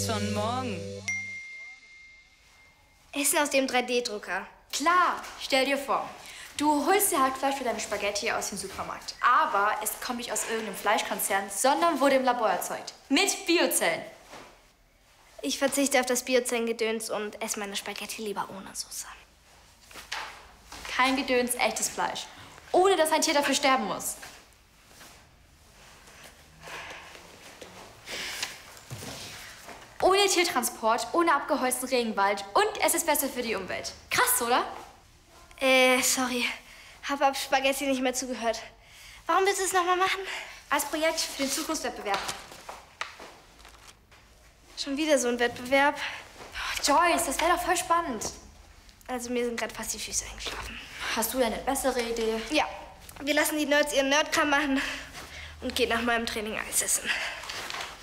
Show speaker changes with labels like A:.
A: schon morgen.
B: Essen aus dem 3D-Drucker.
C: Klar, stell dir vor, du holst dir Hackfleisch für deine Spaghetti aus dem Supermarkt. Aber es kommt nicht aus irgendeinem Fleischkonzern, sondern wurde im Labor erzeugt. Mit Biozellen.
B: Ich verzichte auf das Biozellengedöns und esse meine Spaghetti lieber ohne Soße.
C: Kein Gedöns, echtes Fleisch. Ohne dass ein Tier dafür sterben muss. Ohne Tiertransport, ohne abgeholzten Regenwald und es ist besser für die Umwelt. Krass, oder?
B: Sorry. Hab ab Spaghetti nicht mehr zugehört. Warum willst du es nochmal machen?
C: Als Projekt für den Zukunftswettbewerb.
B: Schon wieder so ein Wettbewerb.
C: Oh, Joyce, das wäre doch voll spannend.
B: Also mir sind gerade fast die Füße eingeschlafen.
C: Hast du eine bessere Idee?
B: Ja, wir lassen die Nerds ihren Nerdkram machen und gehen nach meinem Training Eis essen.